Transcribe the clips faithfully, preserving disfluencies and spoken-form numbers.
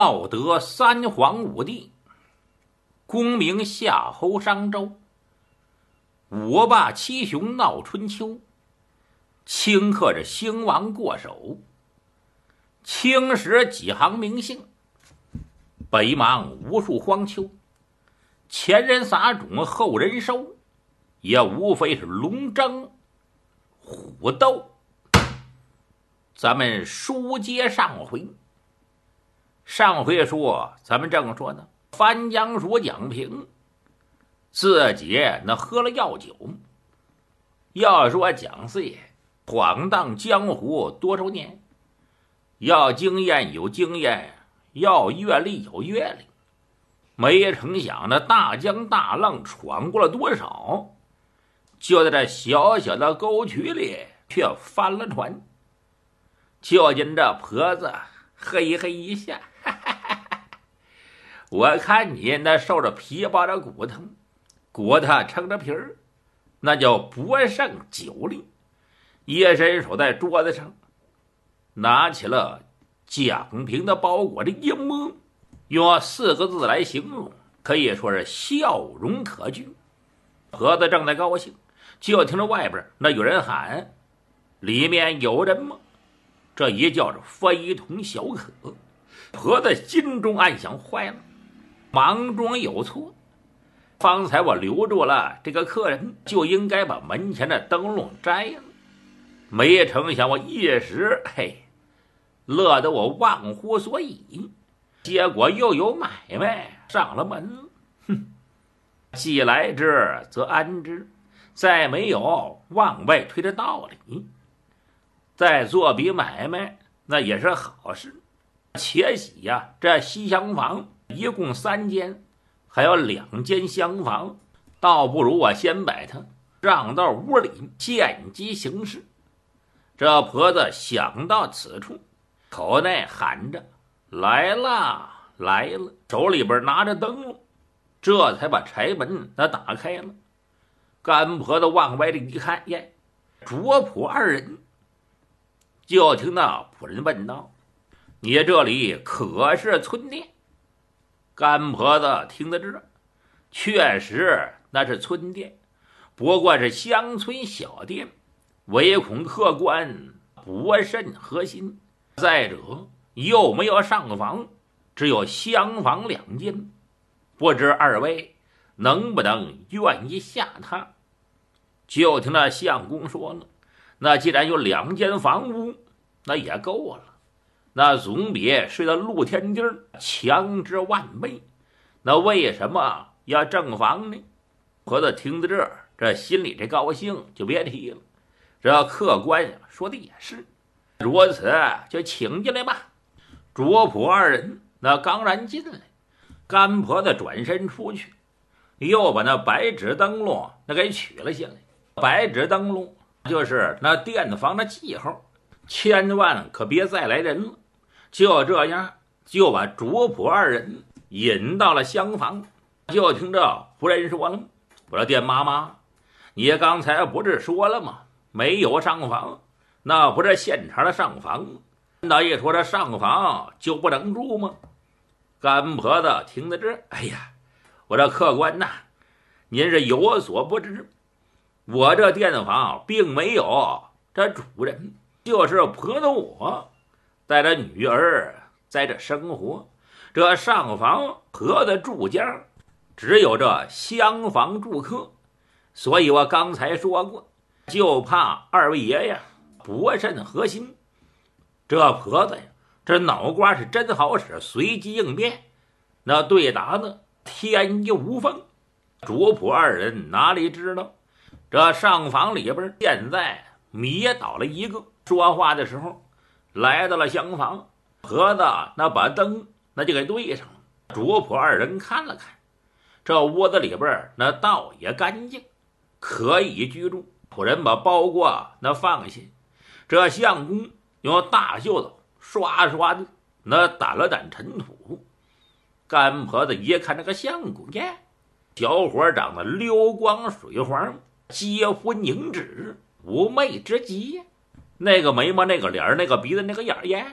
道德三皇五帝，功名夏侯商周，五霸七雄闹春秋，顷刻着兴亡过手，青史几行名姓，北邙无数荒丘。前人撒种，后人收，也无非是龙争虎斗。咱们书接上回，上回说咱们正说呢，番江属蒋平自己那喝了药酒。要说蒋四爷晃荡江湖多少年，要经验有经验，要阅历有阅历，没成想那大江大浪闯过了多少，就在这小小的沟渠里却翻了船。就见这婆子嘿嘿一笑，哈哈哈哈，我看你那受着皮包着骨头，骨头撑着皮儿，那叫不胜酒力。一伸手在桌子上拿起了蒋平的包裹，这一摸，用四个字来形容，可以说是笑容可掬。婆子正在高兴，就听着外边那有人喊：“里面有人吗？”这一叫是非同小可。婆子心中暗想：坏了，忙中有错，方才我留住了这个客人，就应该把门前的灯笼摘了。没成想我一时嘿，乐得我忘乎所以，结果又有买卖上了门了。哼，既来之则安之，再没有往外推的道理。再做笔买卖那也是好事。且喜呀、啊，这西厢房一共三间，还有两间厢房，倒不如我先把它让到屋里见机行事。这婆子想到此处，口内喊着：“来啦来了！”手里边拿着灯笼，这才把柴门那打开了。干婆子往外这一看，耶，卓普二人。就听那仆人问道：“你这里可是村店？”干婆子听得知，确实那是村店，不过是乡村小店，唯恐客官不甚合心。再者又没有上房，只有厢房两间，不知二位能不能愿意下榻？就听那相公说了，那既然有两间房屋，那也够了，那总比睡到露天地儿强之万倍。那为什么要正房呢？婆子听到这儿，这心里这高兴就别提了。这客官说的也是，如此就请进来吧。卓普二人那刚然进来，干婆子转身出去，又把那白纸灯笼那给取了下来。白纸灯笼就是那店房的记号，千万可别再来人了。就这样，就把卓普二人引到了厢房。就听着仆人说了：“我说店妈妈，你刚才不是说了吗？没有上房，那不是现成的上房吗？那一说这上房就不能住吗？”干婆子听得这，哎呀，我这客官呐，您是有所不知，我这店房并没有这主人，就是婆子我带着女儿在这生活。这上房婆子住家，只有这厢房住客，所以我刚才说过，就怕二位爷呀不甚合心。这婆子呀，这脑瓜是真好使，随机应变，那对答的天衣无缝。卓普二人哪里知道，这上房里边现在迷倒了一个。说话的时候来到了厢房，婆子那把灯那就给对上了。卓普二人看了看，这屋子里边那倒也干净，可以居住。仆人把包裹那放下，这相公用大袖子刷刷的那掸了掸尘土。干婆子一看这个相公耶，小伙长得溜光水滑，肌肤凝脂，妩媚之极。那个眉毛，那个脸，那个鼻子，那个眼儿耶，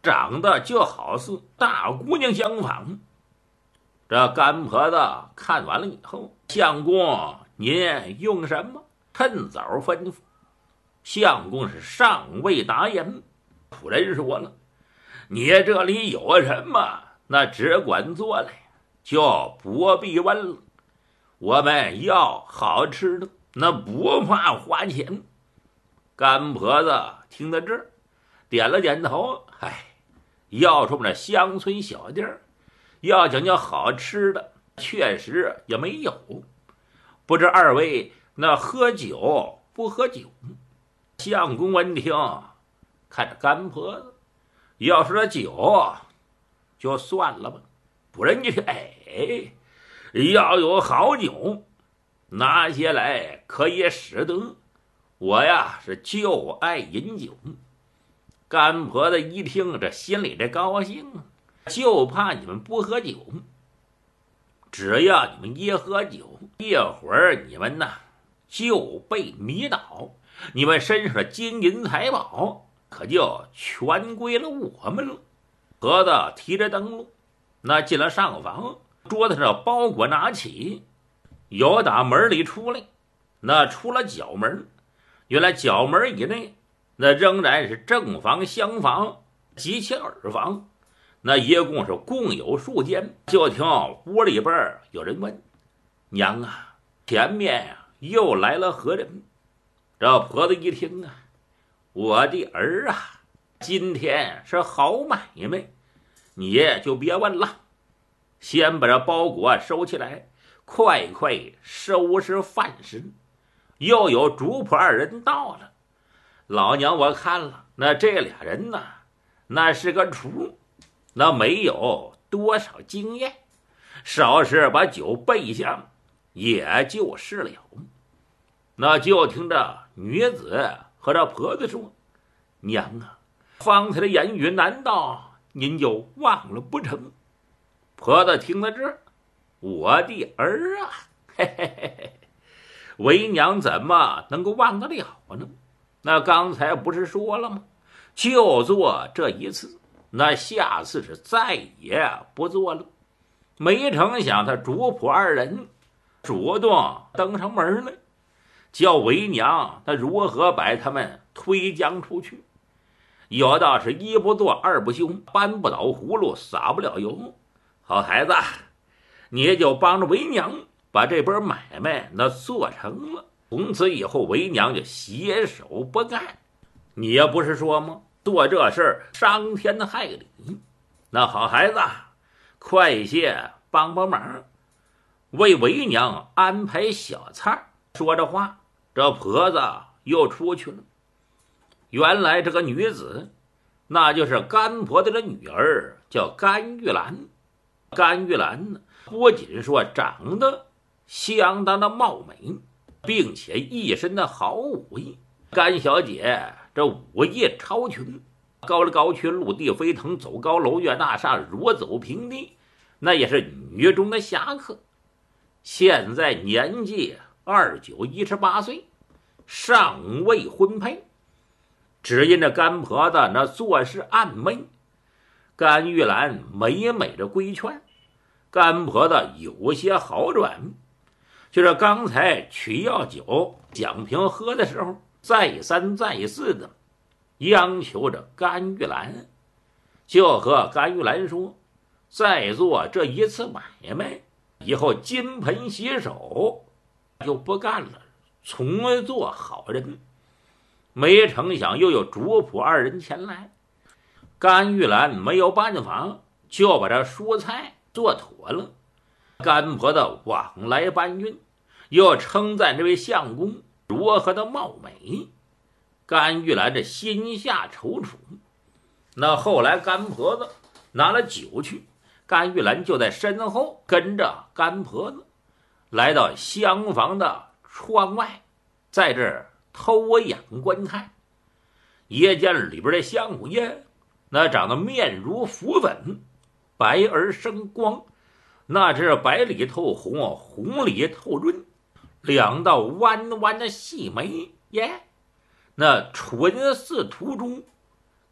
长得就好似大姑娘相仿。这干婆子看完了以后，相公您用什么？趁早吩咐。相公是尚未答言，仆人说了：“你这里有什么，那只管做来，就不必问了。我们要好吃的，那不怕花钱。”干婆子听到这儿，点了点头：“唉，要说我们这乡村小店儿，要讲究好吃的，确实也没有。不知二位那喝酒不喝酒？”相公闻听，看着干婆子，要说这酒，就算了吧。仆人一听，哎，要有好酒，拿些来可以使得。我呀是就爱饮酒。干婆子一听，这心里这高兴，就怕你们不喝酒。只要你们一喝酒，一会儿你们呐就被迷倒，你们身上的金银财宝可就全归了我们了。婆子提着灯笼，那进了上房，桌子上包裹拿起，有打门里出来，那出了角门，原来角门以内那仍然是正房、厢房及其耳房，那一共是共有数间。就听屋里边有人问：“娘啊，前面呀、啊、又来了何人？”这婆子一听啊，我的儿啊，今天是好买卖，你就别问了，先把这包裹收起来，快快收拾饭食。又有主仆二人到了，老娘我看了，那这俩人呢，那是个厨，那没有多少经验，少是把酒备下，也就是了。那就听着女子和这婆子说：“娘啊，方才的言语难道您就忘了不成？”婆子听了这，我的儿啊，嘿嘿嘿嘿，为娘怎么能够忘得了呢？那刚才不是说了吗？就做这一次，那下次是再也不做了。没成想他主仆二人主动登上门来，叫为娘他如何把他们推将出去。有道是一不做二不休，搬不倒葫芦撒不了油。好孩子，你就帮着为娘把这波买卖那做成了，从此以后为娘就携手不干。你也不是说吗？做这事儿伤天害理。那好孩子，快些帮帮忙，为为娘安排小菜。说着话，这婆子又出去了。原来这个女子，那就是干婆子的女儿，叫甘玉兰。甘玉兰呢，不仅说长得相当的貌美，并且一身的好武艺。甘小姐这武艺超群，高了高去，陆地飞腾，走高楼，越大厦，如走平地，那也是女中的侠客。现在年纪二九一十八岁，尚未婚配，只因这干婆子那做事暗昧。甘玉兰美美的规劝，干婆子有些好转。就是刚才取药酒蒋平喝的时候，再三再四的央求着甘玉兰，就和甘玉兰说，再做这一次买卖以后，金盆洗手就不干了，从做好人。没成想又有主仆二人前来，甘玉兰没有办法，就把这蔬菜做妥了。干婆子往来搬运，又称赞这位相公如何的貌美。甘玉兰这心下踌躇。那后来干婆子拿了酒去，甘玉兰就在身后跟着干婆子来到厢房的窗外，在这儿偷眼观看。夜间里边的相公爷，那长得面如浮粉，白而生光，那是白里透红，红里透润，两道弯弯的细眉耶，那唇似涂朱，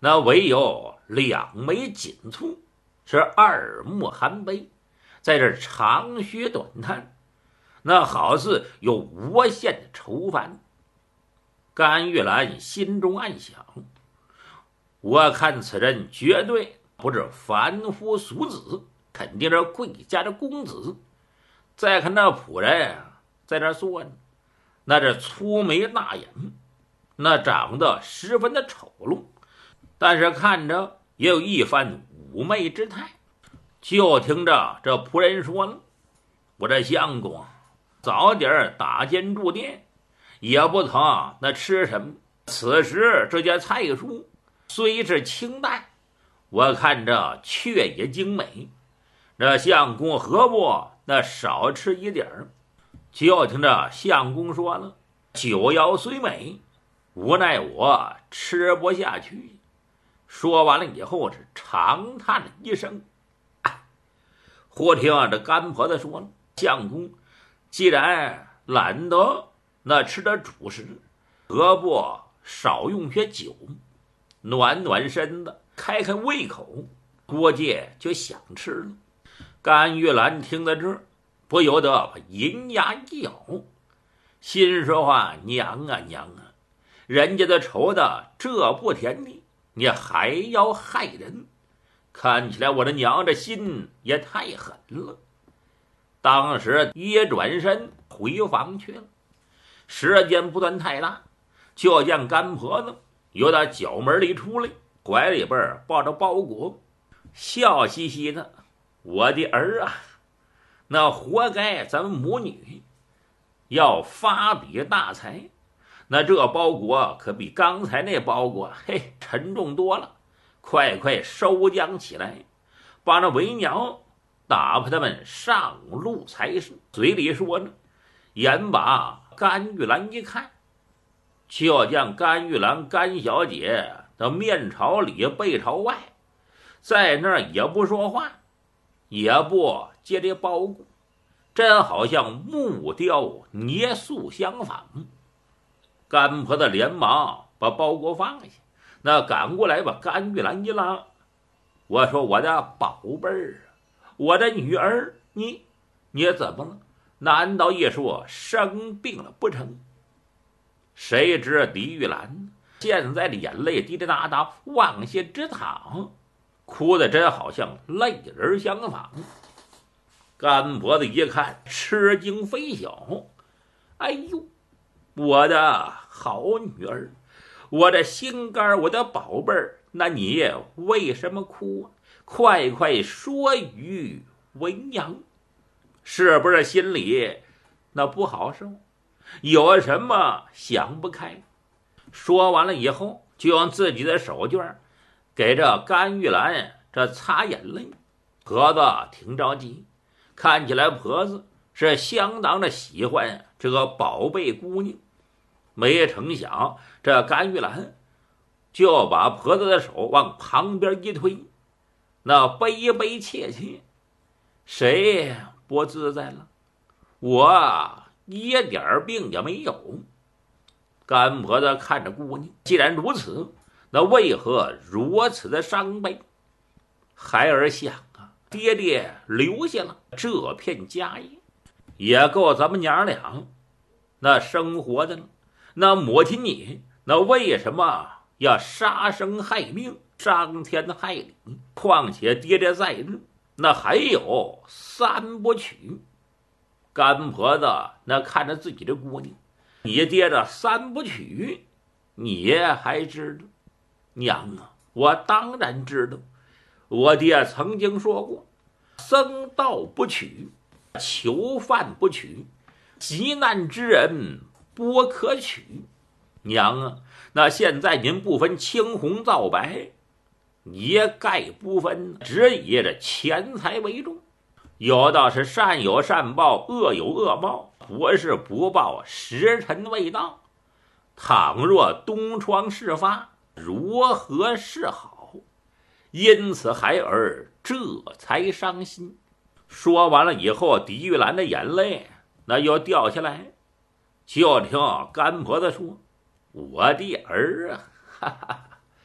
那唯有两眉紧蹙，是二目含悲，在这长吁短叹，那好似有无限的愁烦。甘玉兰心中暗想，我看此人绝对不是凡夫俗子，肯定是贵家的公子。再看那仆人在那坐呢，那这粗眉大眼，那长得十分的丑陋，但是看着也有一番妩媚之态。就听着这仆人说了，我这相公早点打尖住店，也不曾那吃什么。此时这些菜蔬虽是清淡，我看着却也精美，这相公何不那少吃一点儿？就听着相公说了，酒肴虽美，无奈我吃不下去。说完了以后是长叹了一声。忽听这干婆子说了，相公既然懒得那吃点主食，何不少用些酒，暖暖身子，开开胃口，估计就想吃了。甘玉兰听到这儿，不由得把银牙一咬，心说话，娘啊娘啊，人家的愁的这不甜腻，你还要害人，看起来我的娘这心也太狠了。当时一转身回房去了。时间不算太大，就见干婆子由他角门里出来，怀里边抱着包裹，笑嘻嘻的，我的儿啊，那活该咱们母女要发笔大财，那这包裹可比刚才那包裹嘿沉重多了，快快收将起来，把那为娘打发他们上路才是。嘴里说呢，眼把甘玉兰一看，就见甘玉兰甘小姐的面朝里背朝外，在那儿也不说话，也不接这包裹，真好像木雕捏塑相仿。甘婆子连忙把包裹放下，那赶过来把甘玉兰一拉，我说我的宝贝儿，我的女儿，你你怎么了？难道一说生病了不成？谁知狄玉兰现在的眼泪滴滴答答往下直淌，哭得真好像泪人相仿。干婆子一看吃惊非小，哎呦，我的好女儿，我的心肝，我的宝贝儿，那你为什么哭啊？快快说与为娘，是不是心里那不好受？有什么想不开？说完了以后，就用自己的手绢给这甘玉兰这擦眼泪。婆子挺着急，看起来婆子是相当的喜欢这个宝贝姑娘。没成想这甘玉兰就把婆子的手往旁边一推，那悲悲切切，谁不自在了？我一点病也没有。甘婆子看着姑娘，既然如此，那为何如此的伤悲？孩儿想啊，爹爹留下了这片家业，也够咱们娘俩那生活的了。那母亲你那为什么要杀生害命，伤天害理？况且爹爹在日，那还有三不娶。干婆子那看着自己的姑娘，你爹的三不娶你还知道？娘啊，我当然知道，我爹曾经说过，僧道不娶，囚犯不娶，急难之人不可娶。娘啊，那现在您不分青红皂白，也概不分，只以这钱财为重。有道是善有善报，恶有恶报，不是不报，时辰未到。倘若东窗事发，如何是好？因此孩儿这才伤心。说完了以后，狄玉兰的眼泪那又掉下来。就听干婆子说，我的儿啊，哈哈，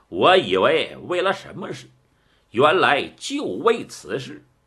我以为为了什么事，原来就为此事。